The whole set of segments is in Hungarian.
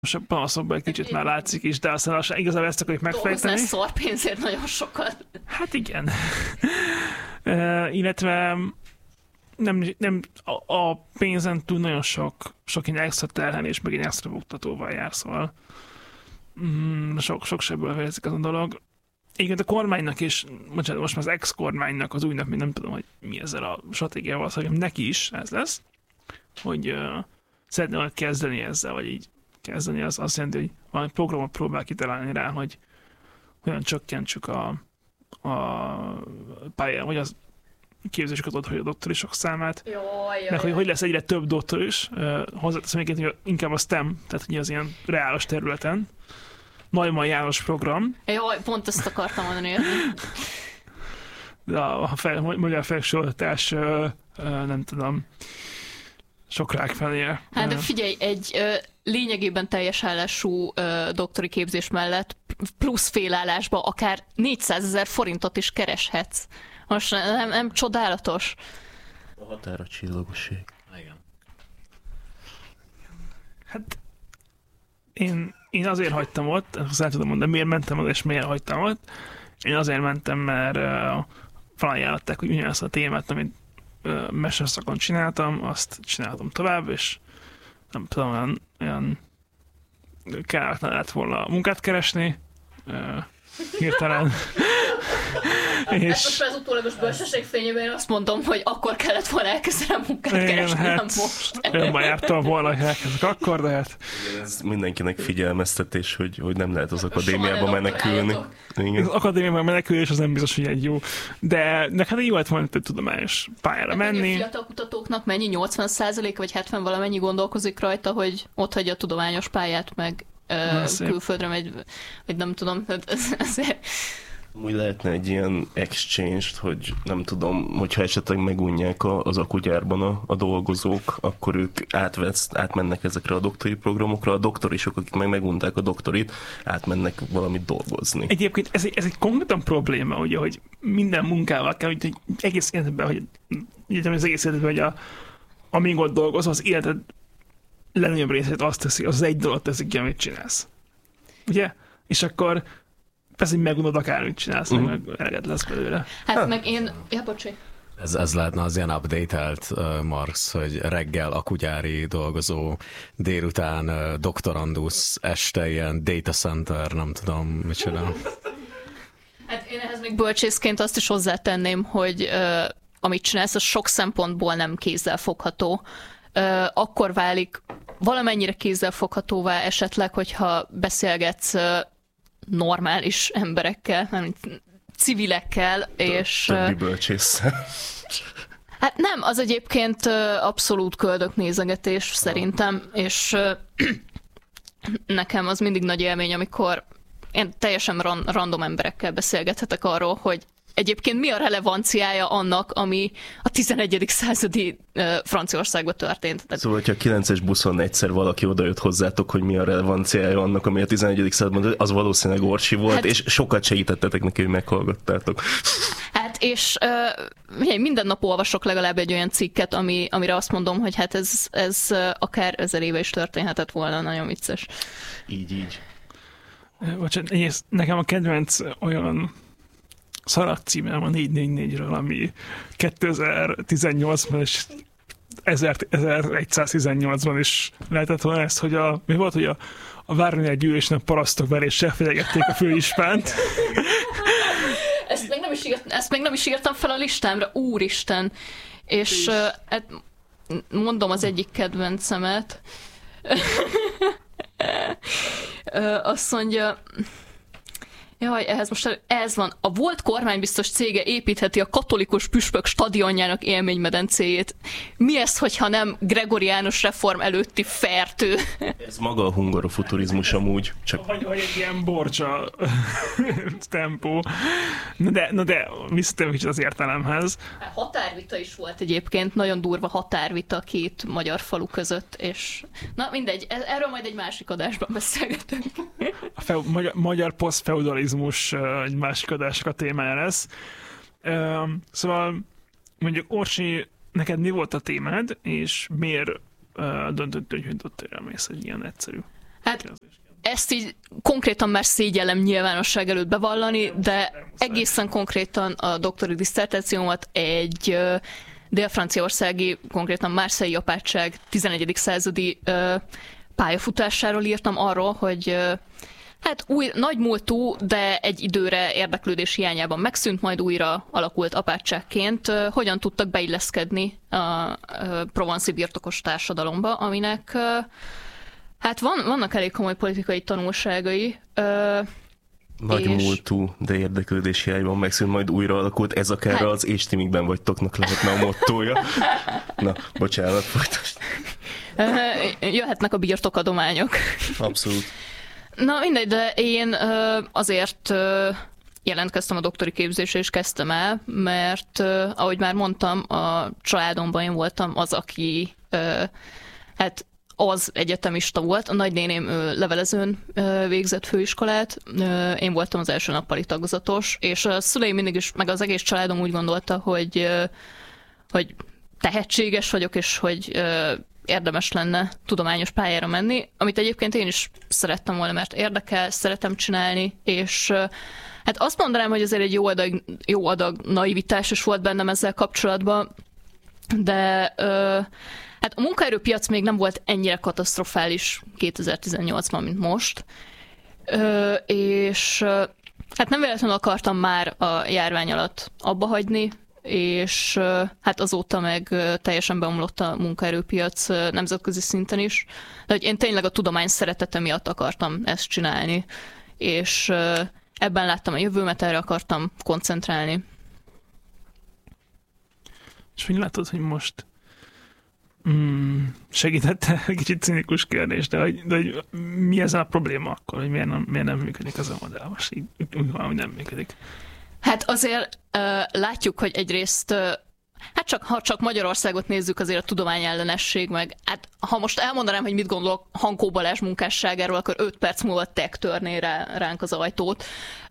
most a panaszokban egy kicsit már látszik is, de aztán lassan igazából ezt akarjuk megfejteni. Dolgoznál szarpénzért nagyon sokat. Hát igen. Illetve nem a pénzen túl nagyon sok ilyen extra terhelés, meg egy extra oktatóval jár, szóval sok sebből fejezik az a dolog. Igen, a kormánynak is, bocsánat, most már az ex-kormánynak, az újnak, még nem tudom, hogy mi ezzel a stratégiával, szóval neki is ez lesz, hogy szeretne majd kezdeni ezzel, vagy így kezdeni, az azt jelenti, hogy valami programot próbál kitalálni rá, hogy hogyan csökkentsük a pályán, vagy az képzéseket ott, hogy a doktorisok számát, meg hogy lesz egyre több doktoris, hozzáteszem egyébként, hogy inkább a STEM, tehát hogy az ilyen reális területen, Neumann János program. Jaj, pont ezt akartam mondani. De a magyar felsőoktatás, nem tudom, sok rák felé. Hát de figyelj, egy lényegében teljes állású doktori képzés mellett plusz félállásba akár 400 000 forintot is kereshetsz. Most nem csodálatos? A határa csillagoség. Igen. Hát én azért hagytam ott, azt el tudom mondani, miért mentem oda, és miért hagytam ott. Én azért mentem, mert felajánlották, hogy ugyanazt a témát, amit mesterszakon csináltam, azt csináltam tovább, és nem tudom, olyan kellemetlen lett volna munkát keresni, hirtelen. És most már az utólagos bölcsesség fényében azt mondom, hogy akkor kellett volna elkezdenem munkát keresni, hát, nem most. Önben jártam volna, hogy elkezdek akkor, de hát... Igen, ez mindenkinek figyelmeztetés, hogy nem lehet az akadémiába menekülni. Az akadémiában menekülés az nem biztos, hogy egy jó. De nekem jó lett volna egy tudományos pályára menni. A fiatal kutatóknak mennyi 80% vagy 70 valamennyi gondolkozik rajta, hogy ott hagyja a tudományos pályát, meg külföldre megy, vagy nem tudom, ezért... Úgy lehetne egy ilyen exchange-t, hogy nem tudom, hogyha esetleg megunják az akugyárban a dolgozók, akkor ők átmennek ezekre a doktori programokra, a doktorisok, akik meg a doktorit, átmennek valamit dolgozni. Egyébként ez egy konkrétan probléma, ugye, hogy minden munkával kell, hogy egész életben, hogy az egész életben, hogy amíg ott dolgozol, az életed legnagyobb részét azt teszi, az egy dolog teszik ki, amit csinálsz. Ugye? És akkor persze, hogy megunod akármit csinálsz, meg eleged lesz belőle. Hát meg én... Ja, bocsi. Ez lehetne az ilyen update-elt Marx, hogy reggel akugyári dolgozó, délután doktorandusz, este ilyen data center, nem tudom, micsoda. Hát én ehhez még bölcsészként azt is hozzátenném, hogy amit csinálsz, az sok szempontból nem kézzelfogható. Akkor válik valamennyire kézzelfoghatóvá esetleg, hogyha beszélgetsz normális emberekkel, civilekkel, és... Többi bölcsésszel. Hát nem, az egyébként abszolút köldöknézegetés szerintem, és nekem az mindig nagy élmény, amikor én teljesen random emberekkel beszélgethetek arról, hogy egyébként mi a relevanciája annak, ami a 11. századi Franciaországban történt. Szóval, hogyha a 9-es buszon egyszer valaki odajött hozzátok, hogy mi a relevanciája annak, ami a 11. században, az valószínűleg Orsi volt, hát, és sokat segítettetek neki, hogy meghallgattátok. Hát, és minden nap olvasok legalább egy olyan cikket, amire azt mondom, hogy hát ez akár 1000 éve is történhetett volna, nagyon vicces. Így. Bocsánat, nekem a kedvenc olyan szarak címem a 444-ről, ami 2018-ban és 1118-ban is lehetett volna ezt, hogy mi volt, hogy a Váronyai gyűlésnek parasztok veréssel fenyegették a főispánt. Ezt még nem is írtam fel a listámra, úristen. És hát mondom az egyik kedvencemet. Azt mondja... Jaj, ehhez most ez van. A volt kormánybiztos cége építheti a katolikus püspök stadionjának élménymedencéjét. Mi ez, hogyha nem gregoriánus reform előtti fertő? Ez maga a hungarofuturizmus amúgy. Csak... Hogy egy ilyen borcsa tempó. Na de visszatérünk kicsit az értelemhez. Határvita is volt egyébként, nagyon durva határvita két magyar falu között, és na mindegy, erről majd egy másik adásban beszélgetünk. A magyar posztfeudalizmus egy másik adásnak a témája lesz. Szóval mondjuk Orsi, neked mi volt a témád, és miért döntöttél, hogy doktorra mész, egy ilyen egyszerű? Hát ezt így konkrétan már szégyellem nyilvánosság előtt bevallani, de egészen konkrétan a doktori disszertációmat egy dél-franciaországi, konkrétan Marseille apátság 11. századi pályafutásáról írtam, arról, hogy hát nagy múltú, de egy időre érdeklődés hiányában megszűnt, majd újra alakult apátságként, hogyan tudtak beilleszkedni a provanszi birtokos társadalomba, aminek hát vannak elég komoly politikai tanulságai. Nagy múltú, de érdeklődés hiányban megszűnt, majd újra alakult. Ez akár hát, az és ti mikben vagytoknak lehetne a mottója. Na, bocsánat, folytasd. Jöhetnek a birtokadományok. Abszolút. Na mindegy, de én azért jelentkeztem a doktori képzésre, és kezdtem el, mert ahogy már mondtam, a családomban én voltam az, aki hát az egyetemista volt. A nagynéném levelezőn végzett főiskolát, én voltam az első nappali tagozatos, és a szüleim mindig is, meg az egész családom úgy gondolta, hogy tehetséges vagyok, és hogy érdemes lenne tudományos pályára menni, amit egyébként én is szerettem volna, mert érdekel, szeretem csinálni, és hát azt mondanám, hogy azért egy jó adag naivitás is volt bennem ezzel kapcsolatban, de hát a munkaerőpiac még nem volt ennyire katasztrofális 2018-ban, mint most, és hát nem véletlenül akartam már a járvány alatt abba hagyni, és hát azóta meg teljesen beomlott a munkaerőpiac nemzetközi szinten is, de hogy én tényleg a tudomány szeretete miatt akartam ezt csinálni, és ebben láttam a jövőmet, erre akartam koncentrálni. És úgy látod, hogy most segítette egy kicsit cinikus kérdés, de hogy mi ez a probléma akkor, hogy miért nem működik az a modell? Most így valami nem működik. Hát azért látjuk, hogy egyrészt, hát ha csak Magyarországot nézzük, azért a tudományellenesség meg, hát ha most elmondanám, hogy mit gondolok Hankó Balázs munkásságáról, akkor 5 perc múlva tech törné ránk az ajtót.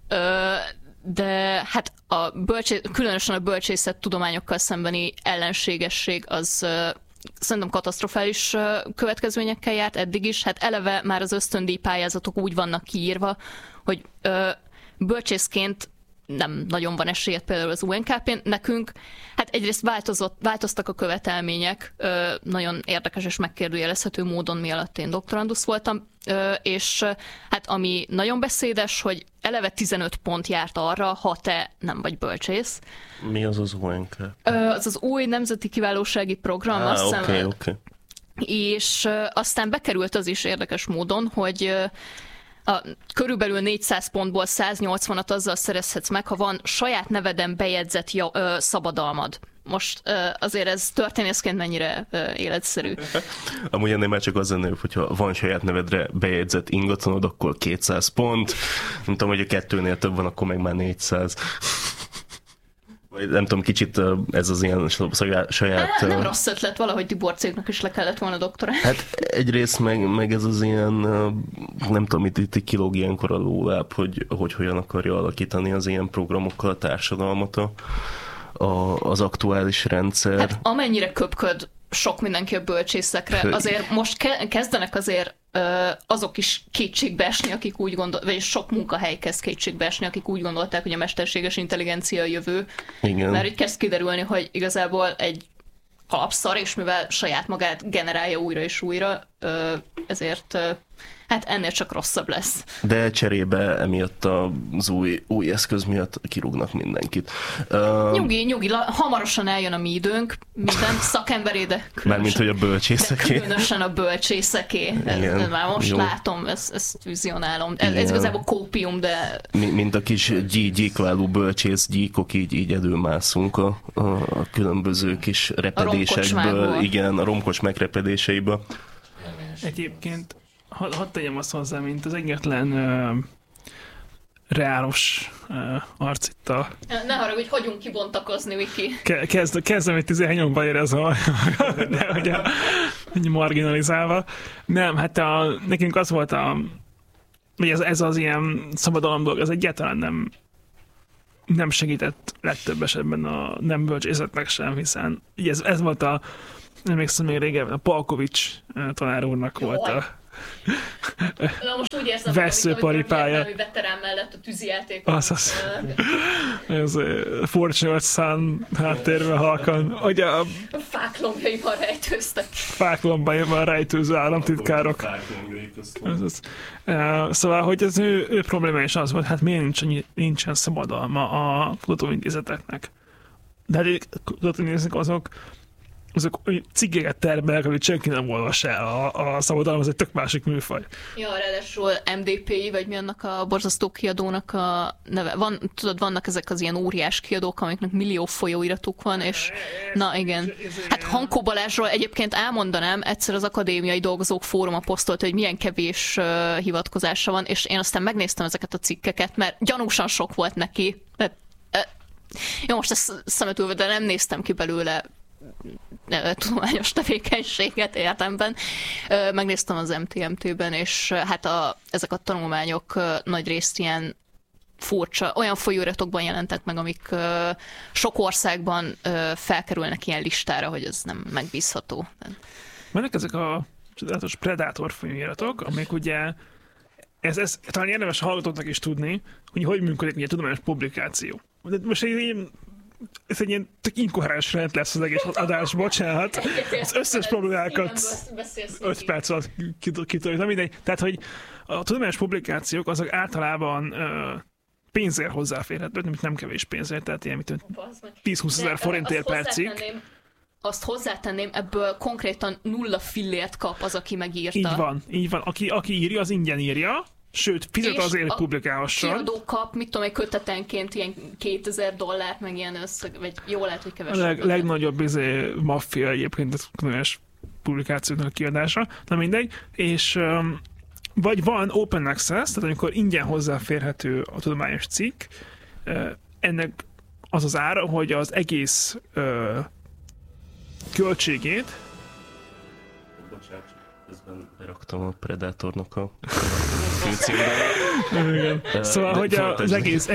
De hát különösen a bölcsészet tudományokkal szembeni ellenségesség az szerintem katasztrofális következményekkel járt eddig is. Hát eleve már az ösztöndíj pályázatok úgy vannak kiírva, hogy bölcsészként nem nagyon van esélyed például az UNKP-n. Nekünk, hát egyrészt változtak a követelmények, nagyon érdekes és megkérdőjelezhető módon, mi alatt én doktorandusz voltam, és hát ami nagyon beszédes, hogy eleve 15 pont járt arra, ha te nem vagy bölcsész. Mi az az UNKP? Az az új nemzeti kiválósági program, azt hiszem. Okay. És aztán bekerült az is érdekes módon, hogy körülbelül 400 pontból 180-at azzal szerezhetsz meg, ha van saját neveden bejegyzett szabadalmad. Most azért ez történészként mennyire életszerű. Amúgy ennél már csak az lenne, hogyha van saját nevedre bejegyzett ingatlanod, akkor 200 pont. Nem tudom, hogy a 2-nél több van, akkor meg már 400. Nem tudom, kicsit ez az ilyen saját... Nem rossz ötlet, valahogy diborcéknak is le kellett volna doktorálni. Hát egyrészt meg ez az ilyen, nem tudom, itt kilóg ilyenkor a lóláb, hogy hogyan akarja alakítani az ilyen programokkal a társadalmat az aktuális rendszer. Hát amennyire köpköd sok mindenki a bölcsészekre, azért most kezdenek azért azok is kétségbe esni, akik úgy gondolták, vagy sok munkahely kezd kétségbe esni, akik úgy gondolták, hogy a mesterséges intelligencia a jövő. Igen. Mert így kezd kiderülni, hogy igazából egy kalapszar, és mivel saját magát generálja újra és újra, ezért hát ennél csak rosszabb lesz. De cserébe emiatt az új eszköz miatt kirúgnak mindenkit. Nyugi, hamarosan eljön a mi időnk, minden szakemberé, de mármint, hogy a bölcsészeké. Különösen a bölcsészeki. Már most jó. Látom, ezt vizionálom. Ez igazából kópium, de... Mint a kis gyíkláló bölcsész gyíkok, így előmászunk a különböző kis repedésekből. Igen, a romkos megrepedéseiből. Egyébként hadd tegyem azt hozzá, mint az egyetlen reálos arc itt a... Ne haragudj, hagyjunk kibontakozni, Viki. Kezdem egy 17-nyomba érezni, de hogy marginalizálva. Nem, hát nekünk az volt hogy ez az ilyen szabadalom dolog, az egyáltalán nem segített legtöbb esetben a nem bölcsészetnek sem, hiszen ez volt nem emlékszem még régebben, a Palkovics tanár úrnak volt Na most úgy érzem, Veszőparipája. hogy veterán mellett a tűzijáték. Azaz. Ez Fortunate Son háttérben halkan. Ugye a Fáklombjaiban rejtőztek. fáklombaiban rejtőző államtitkárok. Szóval, hogy az ő probléma is az volt, hát miért nincsen szabadalma a kutatóintézeteknek. De hát kutatóintézetek azok cikkeket termelnek, amit senki nem olvas el. A szabadalom az egy tök másik műfaj. Ja, ráadásul MDPI, vagy mi annak a borzasztó kiadónak a neve. Vannak ezek az ilyen óriás kiadók, amiknek millió folyóiratuk van, és na igen. Hát Hankó Balázsról egyébként elmondanám, egyszer az Akadémiai Dolgozók Fóruma posztolt, hogy milyen kevés hivatkozása van, és én aztán megnéztem ezeket a cikkeket, mert gyanúsan sok volt neki. Jó, most ezt szemetülve, de nem néztem ki belőle tudományos tevékenységet értemben. Megnéztem az MTMT-ben, és hát ezek a tanulmányok nagy részt ilyen furcsa, olyan folyóiratokban jelentek meg, amik sok országban felkerülnek ilyen listára, hogy ez nem megbízható. Vannak ezek a csodálatos Predator folyóiratok, amik ugye ez talán érdemes a hallgatóknak is tudni, hogy működik egy tudományos publikáció. De most ez egy ilyen tök inkoherens rend lesz az egész adás, bocsánat. Az összes problémákat 5 perc alatt kitoljuk, nem mindegy. Tehát, hogy a tudományos publikációk azok általában pénzért hozzáférhetők, nem kevés pénzért, tehát ilyen 10-20 ezer forintért per cikk. Azt hozzátenném, ebből konkrétan 0 fillért kap az, aki megírta. Így van. Aki írja, az ingyen írja, sőt, fizet azért, hogy publikálhasson. Kiadó kap, mit tudom, egy kötetenként ilyen $2000, meg ilyen összeg, vagy jó lehet, hogy kevesebb. A legnagyobb maffia egyébként a tudományos publikációknak a kiadása, na mindegy, és vagy van open access, tehát amikor ingyen hozzáférhető a tudományos cikk, ennek az az ára, hogy az egész költségét. Bocsánat, közben beraktam a Predatornak a főcímbe. Szóval, hogy az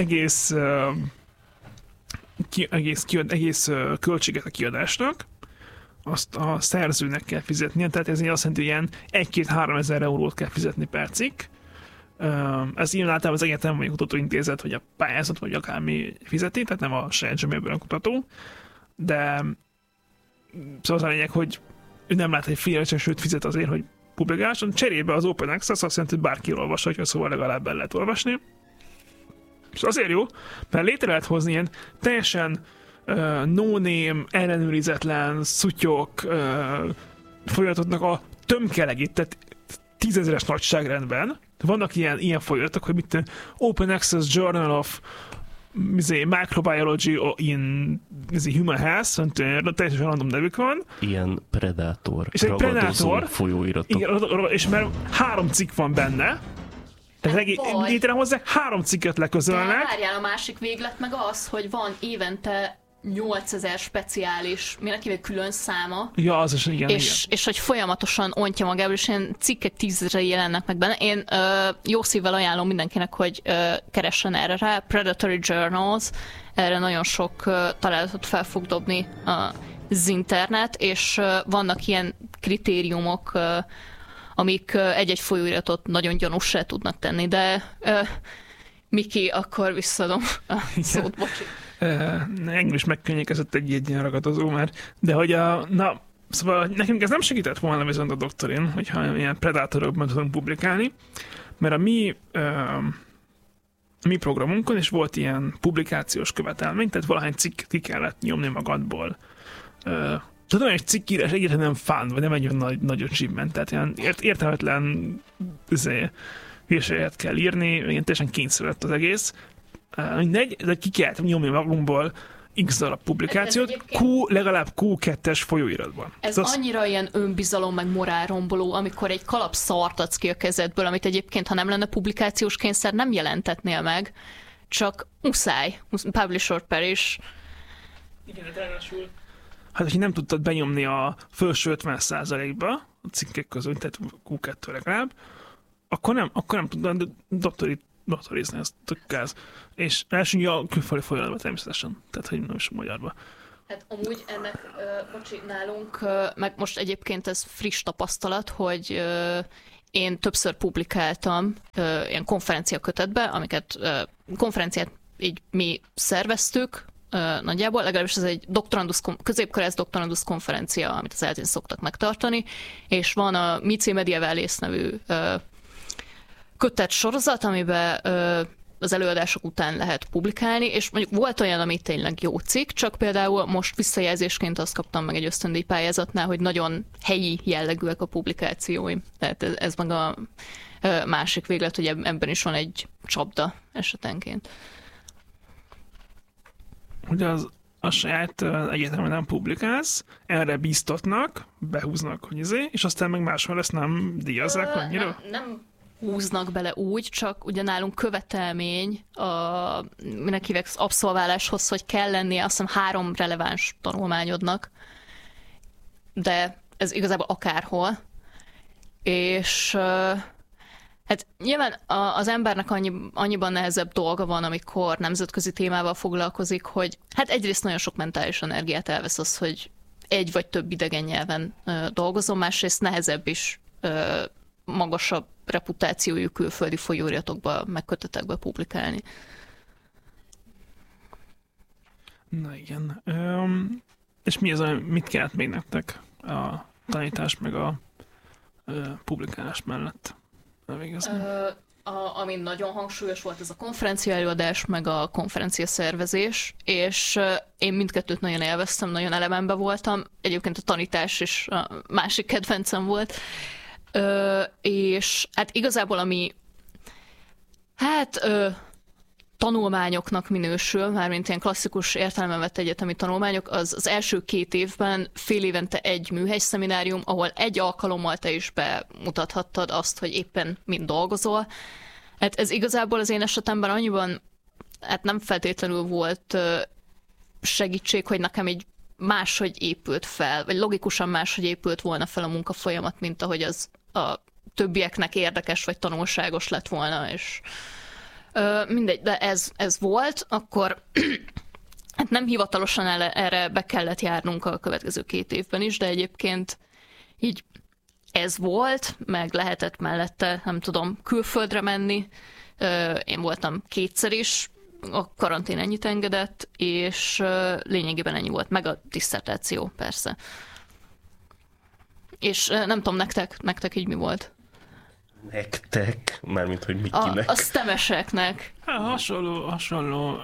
egész költséget a kiadásnak, azt a szerzőnek kell fizetnie, tehát ez azt jelenti, hogy ilyen 1-2-3 ezer eurót kell fizetni per cikk. Ez ilyen általában az egyetem, vagy a kutatóintézet, vagy a pályázat, vagy akármi fizeti, tehát nem a saját zsebéből a kutató. De szóval az a lényeg, hogy ő nem lát egy figyelmet, sőt fizet azért, hogy publikálson. Cserébe az Open Access azt jelenti, hogy bárki olvashatja, szóval legalább el lehet olvasni. És azért jó, mert létre lehet hozni ilyen teljesen no-name, ellenőrizetlen, szutyok folyamatoknak a tömkelegét, tehát 10 000-es nagyságrendben. Vannak ilyen folyamatok, hogy mit Open Access Journal of Microbiology in Human Health, teljesen random nevük van. Ilyen Predator, és egy Predator folyóiratok. És mert 3 cikk van benne, tehát létrehozzák, 3 cikket leközölnek. De várjál, a másik véglet meg az, hogy van évente 8000 speciális, mindenkivel külön száma. Ja, az is igen. És hogy folyamatosan ontja magából, és ilyen cikkek 10 000 jelennek meg benne. Én jó szívvel ajánlom mindenkinek, hogy keressen erre rá. Predatory Journals, erre nagyon sok találatot fel fog dobni az internet, és vannak ilyen kritériumok, amik egy-egy folyóiratot nagyon gyanússá tudnak tenni, de Miki, akkor visszadom a szót, bocsi. Engem is megkönnyékezett egy ilyen ragadozó már, de hogy szóval nekünk ez nem segített volna viszont a doktorin, hogyha ilyen predátorokban tudunk publikálni, mert a mi programunkon is volt ilyen publikációs követelmény, tehát valahány cikk ki kellett nyomni magadból. Tudom, hogy egy cikkírás egyébként nem fán, vagy nem egy nagy achievement, tehát ilyen értelmetlen hülyeséget kell írni, ilyen teljesen kényszerült az egész. Mindegy, de ki kellett nyomni magunkból X darab publikációt, legalább Q2-es folyóiratban. Ez annyira ilyen önbizalom meg morálromboló, amikor egy kalap szart adsz ki a kezedből, amit egyébként, ha nem lenne publikációs kényszer, nem jelentetnél meg, csak muszáj. Publisher perish. Igen, ráadásul. Hát, hogy nem tudtad benyomni a felső 50%-ba a cikkek közül, tehát Q2 legalább, akkor nem tudod doktorizni, ez tök gáz. És elsőnyi a külföldi folyamatban természetesen, tehát hogy nem is magyarban. Hát amúgy ennek, nálunk, meg most egyébként ez friss tapasztalat, hogy én többször publikáltam ilyen konferenciakötetbe, amiket konferenciát így mi szerveztük, nagyjából, legalábbis ez egy középkorász doktorandusz konferencia, amit az eltén szoktak megtartani, és van a Mici Medievalis nevű kötet sorozat, amiben az előadások után lehet publikálni, és mondjuk volt olyan, ami tényleg jó cikk, csak például most visszajelzésként azt kaptam meg egy ösztöndíj pályázatnál, hogy nagyon helyi jellegűek a publikációim. Tehát ez meg a másik véglet, hogy ebben is van egy csapda esetenként. Ugye a saját egyetemen nem publikálsz, erre bíztatnak, behúznak, hogy és aztán meg máshol ezt nem díjazzák annyira? Nem húznak bele úgy, csak ugye nálunk követelmény minek hívják az abszolváláshoz, hogy kell lennie azt hiszem 3 releváns tanulmányodnak, de ez igazából akárhol. És hát nyilván az embernek annyiban nehezebb dolga van, amikor nemzetközi témával foglalkozik, hogy hát egyrészt nagyon sok mentális energiát elvesz az, hogy egy vagy több idegen nyelven dolgozom, másrészt nehezebb is magasabb reputációjú külföldi folyóiratokba, meg kötetekbe publikálni. Na igen. És mit kellett még nektek a tanítás meg a publikálás mellett elvégezni? Ami nagyon hangsúlyos volt, ez a konferencia előadás, meg a konferencia szervezés, és én mindkettőt nagyon élveztem, nagyon elemembe voltam. Egyébként a tanítás is a másik kedvencem volt. És hát igazából ami tanulmányoknak minősül, mármint ilyen klasszikus értelemben vett egyetemi tanulmányok, az első 2 évben fél évente egy műhelyszeminárium, ahol egy alkalommal te is bemutathattad azt, hogy éppen mind dolgozol. Hát ez igazából az én esetemben annyiban hát nem feltétlenül volt segítség, hogy nekem így máshogy épült fel, vagy logikusan máshogy épült volna fel a munkafolyamat, mint ahogy az a többieknek érdekes vagy tanulságos lett volna, és mindegy, de ez volt, akkor hát nem hivatalosan erre be kellett járnunk a következő 2 évben is, de egyébként így ez volt, meg lehetett mellette, nem tudom, külföldre menni. Én voltam 2-szer is, a karantén ennyit engedett, és lényegében ennyi volt, meg a disszertáció, persze. És nem tudom, nektek így mi volt? Nektek? Mármint, hogy Mikinek. A STEM-eseknek. Hasonló.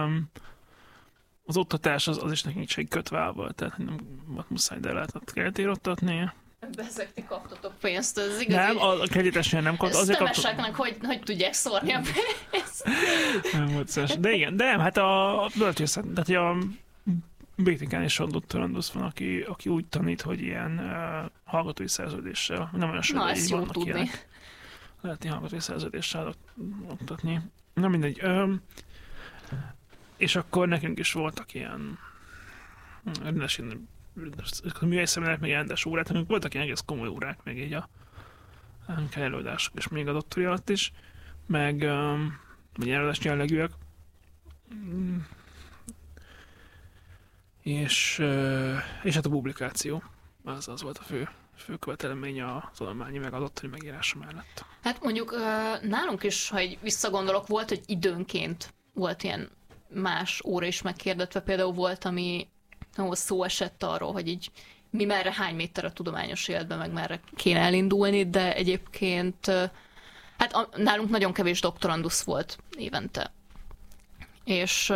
Az oktatás az is nekünk egy kötve volt, tehát nem volt muszáj, de lehetett kreditírottatni. Ezek ti kaptatok pénzt, ez igazi. Nem, a kreditesen nem kaptam. STEM-eseknek hogy tudják szórni a pénzt? Nem volt szes. De igen, de hát a bölcsészet, tehát a BTK-n is a doktorandusz van, aki úgy tanít, hogy ilyen hallgatói szerződéssel, nem olyan Na, ezt jó tudni. Ilyenek. Lehet ilyen hallgatói szerződéssel oktatni. Na mindegy. És akkor nekünk is voltak ilyen műhelyszemináriák, meg rendes órák, nekünk voltak ilyen egész komoly órák, meg így a előadások, és még a doktori alatt is, meg előadás jellegűek. És hát a publikáció, az volt a fő követelmény a tudományi meg az ottani megírása mellett. Hát mondjuk nálunk is, ha visszagondolok, volt, hogy időnként volt ilyen más óra is megkérdetve, például volt, ahol szó esett arról, hogy így mi merre, hány méter a tudományos életben, meg merre kéne elindulni, de egyébként hát nálunk nagyon kevés doktorandusz volt évente. És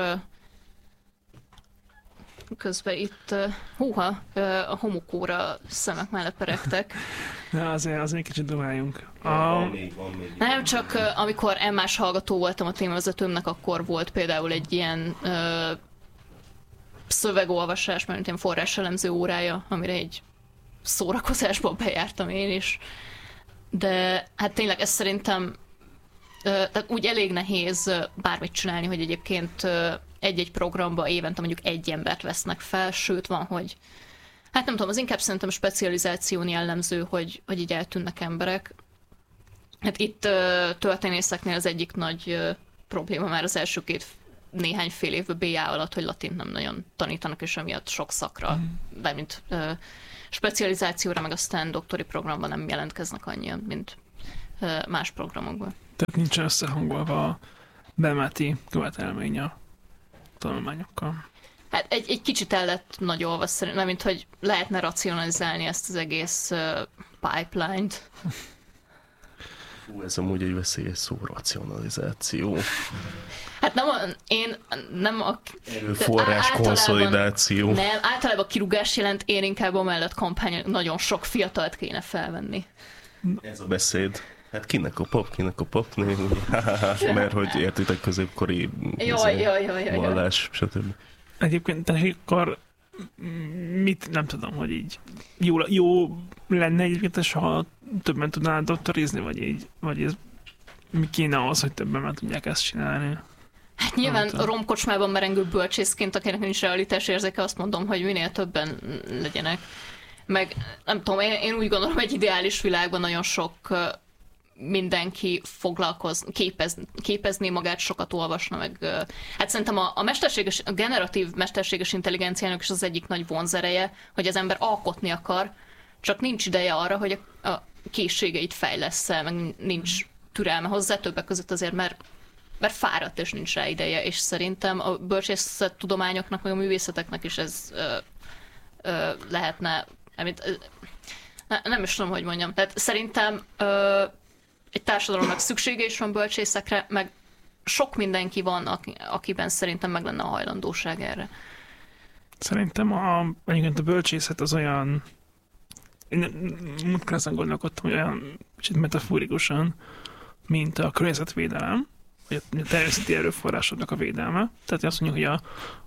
közben itt, a homokóra szemek mellett peregtek. Na, azért egy kicsit dumáljunk. Van még. Nem, csak amikor M-más hallgató voltam a témavezetőmnek, akkor volt például egy ilyen szövegolvasás, mert ilyen forráselemző órája, amire egy szórakozásból bejártam én is. De hát tényleg ez szerintem tehát úgy elég nehéz bármit csinálni, hogy egyébként egy-egy programba évente mondjuk egy embert vesznek fel, sőt van, hogy hát nem tudom, az inkább szerintem specializáción jellemző, hogy így eltűnnek emberek. Hát itt történészeknél az egyik nagy probléma már az első néhány fél évben BA alatt, hogy latint nem nagyon tanítanak, és emiatt sok szakra, bármint specializációra, meg aztán doktori programban nem jelentkeznek annyian, mint más programokban. Tehát nincsen összehangolva a bemeti követelmény a tanulmányokkal. Hát egy kicsit el lett nagyolva szerintem, mint hogy lehetne racionalizálni ezt az egész pipeline-t. Ez amúgy egy veszélyes szó, racionalizáció. Hát én nem a... Erőforrás konszolidáció. Nem, általában kirúgás jelent, én inkább amellett kampány, nagyon sok fiatalt kéne felvenni. Ez a beszéd. Hát kinek a pap, mert hogy értitek középkori vallás, stb. Egyébként akkor mit, nem tudom, hogy így jó lenne egyébként, ha többen tudnának doktorizni, vagy ez mi kéne ahhoz, hogy többen már tudják ezt csinálni? Hát nyilván a romkocsmában merengő bölcsészként, akinek nincs realitás érzéke, azt mondom, hogy minél többen legyenek. Meg nem tudom, én úgy gondolom, hogy ideális világban nagyon sok mindenki képezné magát, sokat olvasna, meg hát szerintem a generatív mesterséges intelligenciának is az egyik nagy vonzereje, hogy az ember alkotni akar, csak nincs ideje arra, hogy a készségeit fejlessze, meg nincs türelme hozzá, többek között azért, mert fáradt és nincs rá ideje, és szerintem a bölcsészettudományoknak, meg a művészeteknek is ez lehetne, nem is tudom, hogy mondjam, tehát szerintem egy társadalomnak szüksége is van bölcsészekre, meg sok mindenki van, akiben szerintem meg lenne a hajlandóság erre. Szerintem egyébként a bölcsészet az olyan, múltkor ezen gondolkodtam, hogy olyan kicsit metaforikusan, mint a környezetvédelem, vagy a természeti erőforrásoknak a védelme. Tehát azt mondjuk, hogy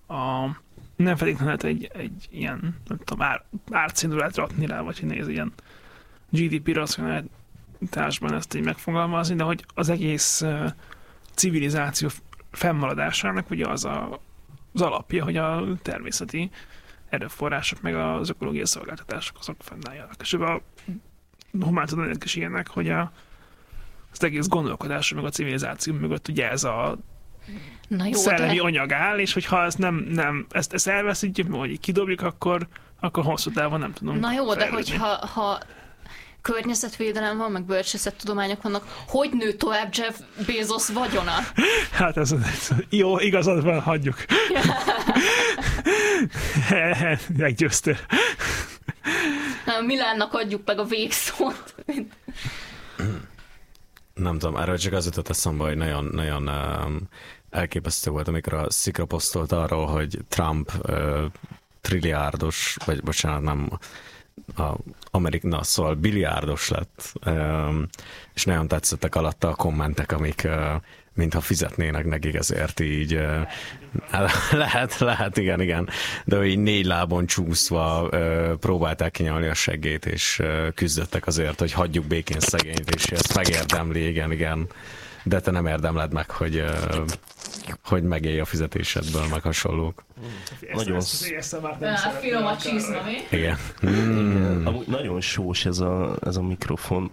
nem feltétlenül lehet egy ilyen, nem tudom, árcédulát rakni rá, vagy hogy néz ilyen GDP racionalitásban ezt így megfogalmazni, de hogy az egész civilizáció fennmaradásának ugye az alapja, hogy a természeti erőforrások meg az ökológiai szolgáltatások azok fennálljanak. És a humántudományok is ilyenek, hogy az egész gondolkodás meg a civilizáció mögött ugye ez a szellemi anyag áll, és hogyha ezt ezt elveszítjük, vagy kidobjuk, akkor hosszú távon nem tudom. Na jó, de hogyha környezetvédelem van, meg bölcsészettudományok vannak, hogy nő tovább Jeff Bezos vagyona? Hát ez jó, igazad van, hagyjuk. Meggyőztél. Milánnak adjuk meg a végszót. Nem tudom, erről csak az jutott eszembe, hogy nagyon elképesztő volt, amikor a Szikra posztolt arról, hogy Trump trilliárdos, vagy bocsánat, nem szóval billiárdos lett, és nagyon tetszettek alatta a kommentek, amik mintha fizetnének nekik ezért így. Lehet, igen. De így 4 lábon csúszva próbálták kinyalni a seggét, és küzdöttek azért, hogy hagyjuk békén szegényt, és ezt megérdemli, igen. De te nem érdemled meg, hogy megélj a fizetésedből, meg hasonlók. Nagyon finom a csizma, mi? Igen. Amúgy nagyon sós ez a mikrofon.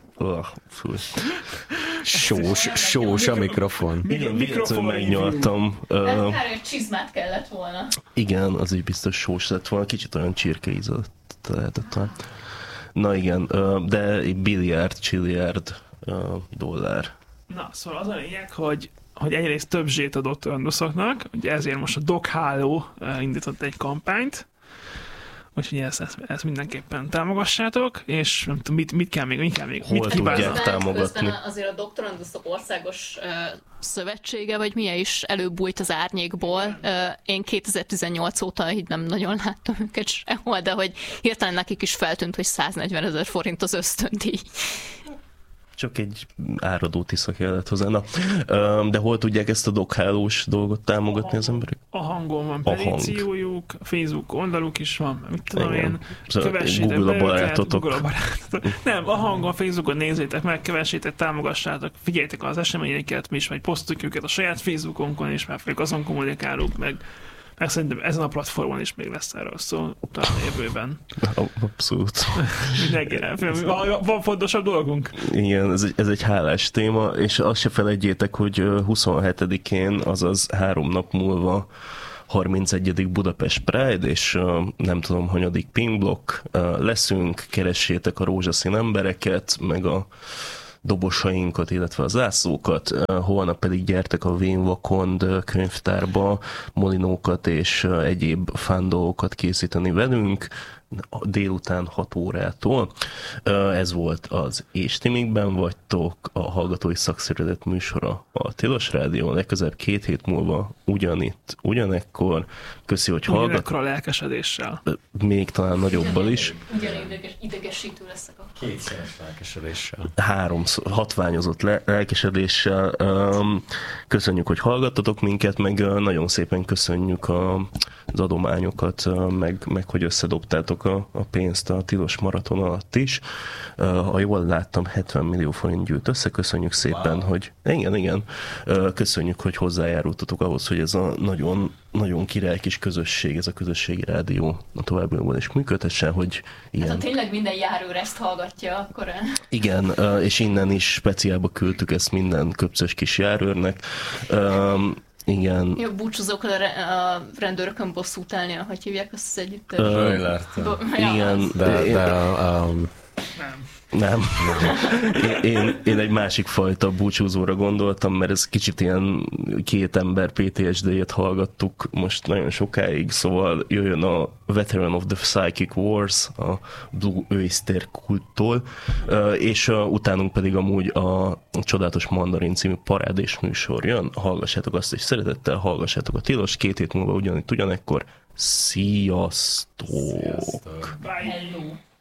Sós a mikrofon. Igen, véletlenül megnyaltam. Egy csizmát kellett volna. Igen, az is biztos sós lett volna, kicsit olyan csirkeízat lehetett. Na igen, de billiárd dollár. Na, szóval az a lényeg, hogy egyrészt több zsét a doktoranduszoknak, ugye ezért most a DocHáló indított egy kampányt, úgyhogy ezt mindenképpen támogassátok, és nem tudom, mit kell még, Hol tudják támogatni? Azért a doktoranduszok országos szövetsége, vagy milyen is előbújt az árnyékból. Én 2018 óta így nem nagyon láttam őket sehol, de hogy hirtelen nekik is feltűnt, hogy 140 000 forint az ösztöndíj. Csak egy áradó tisza kellett hozzá. Na, de hol tudják ezt a DocHálós dolgot támogatni az emberek? A Hangon van petíciójuk, a Facebook oldaluk is van, mit tudom én, kövessétek Google a barátotok. Nem, a Hangon, a Facebookon nézzétek meg, kövessétek, támogassátok, figyeljétek az eseményeket, mi is majd posztoljuk őket a saját Facebookonkon, és már fogjuk azon kommunikálunk, meg szerintem ezen a platformon is még lesz erről szó, talán jövőben. Abszolút. Mindenkire. Van fontosabb dolgunk? Igen, ez egy hálás téma, és azt se felejtjétek, hogy 27-én, azaz 3 nap múlva 31. Budapest Pride, és nem tudom, hanyadik Pingblock leszünk, keressétek a rózsaszín embereket, meg a dobosainkat, illetve a zászlókat. Holnap pedig gyertek a Wayne Wakond könyvtárba molinókat és egyéb fán dolgokat készíteni velünk délután 6 órától. Ez volt az És ti mikben vagytok, a Hallgatói Szakszervezet műsora a Tilos Rádió, legközelebb 2 hét múlva ugyanitt, ugyanekkor. Köszi, hogy hallgatok. A lelkesedéssel. Még talán nagyobbal is. Ugyanilyen idegesítő leszek a 2-szeres lelkesedéssel. 3 hatványozott lelkesedéssel. Köszönjük, hogy hallgattatok minket, meg nagyon szépen köszönjük az adományokat, meg hogy összedobtátok a pénzt a Tilos maraton alatt is. Ha jól láttam, 70 millió forint gyűlt össze. Köszönjük szépen, hogy igen. Köszönjük, hogy hozzájárultatok ahhoz, hogy ez a nagyon, nagyon király kis közösség, ez a közösségi rádió a továbbiakban is működhessen, hogy ilyen... Hát ha tényleg minden járőr ezt hallgatja, akkor... Igen, és innen is speciálba küldtük ezt minden köpcös kis járőrnek. Igen. Jó, búcsúzók a rendőrökön bosszút állni, ahogy hívják azt az együtt. Igen, de nem. Én egy másik fajta búcsúzóra gondoltam, mert ez kicsit ilyen 2 ember PTSD-jét hallgattuk most nagyon sokáig, szóval jöjjön a Veteran of the Psychic Wars, a Blue Oyster kulttól, és utánunk pedig amúgy a Csodálatos Mandarin című parádés műsor jön. Hallgassátok azt, és szeretettel hallgassátok a Tilos, 2 hét múlva ugyanekkor. Sziasztok! Bye. Hello!